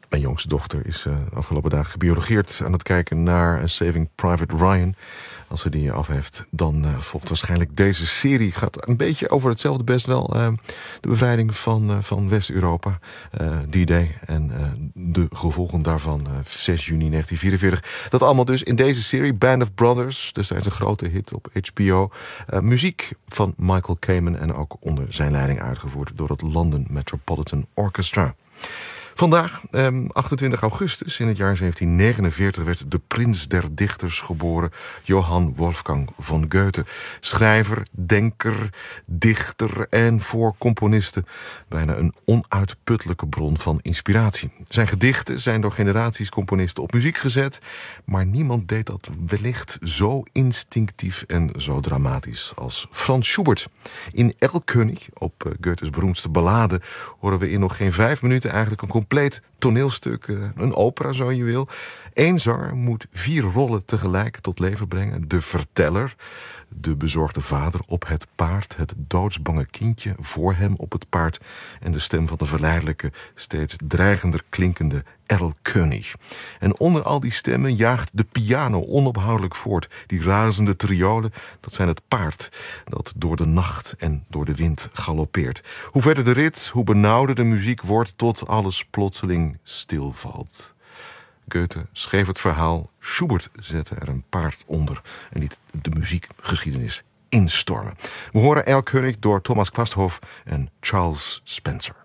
Mijn jongste dochter is afgelopen dagen gebiologeerd aan het kijken naar Saving Private Ryan. Als ze die af heeft, dan volgt waarschijnlijk deze serie. Gaat een beetje over hetzelfde best wel. De bevrijding van West-Europa, D-Day en de gevolgen daarvan 6 juni 1944. Dat allemaal dus in deze serie, Band of Brothers. Destijds een grote hit op HBO. Muziek van Michael Kamen en ook onder zijn leiding uitgevoerd door het London Metropolitan Orchestra. Vandaag, 28 augustus in het jaar 1749... werd de prins der dichters geboren, Johann Wolfgang von Goethe. Schrijver, denker, dichter en voor componisten bijna een onuitputtelijke bron van inspiratie. Zijn gedichten zijn door generaties componisten op muziek gezet, maar niemand deed dat wellicht zo instinctief en zo dramatisch als Franz Schubert. In Erlkönig, op Goethes beroemdste ballade, horen we in nog geen 5 minuten eigenlijk een compleet toneelstuk, een opera zo je wil. Eén zanger moet 4 rollen tegelijk tot leven brengen. De verteller, de bezorgde vader op het paard, het doodsbange kindje voor hem op het paard en de stem van de verleidelijke, steeds dreigender klinkende Erlkönig. En onder al die stemmen jaagt de piano onophoudelijk voort. Die razende triolen, dat zijn het paard dat door de nacht en door de wind galoppeert. Hoe verder de rit, hoe benauwder de muziek wordt tot alles plotseling stilvalt. Goethe schreef het verhaal, Schubert zette er een paard onder en liet de muziekgeschiedenis instormen. We horen Erlkönig door Thomas Quasthoff en Charles Spencer.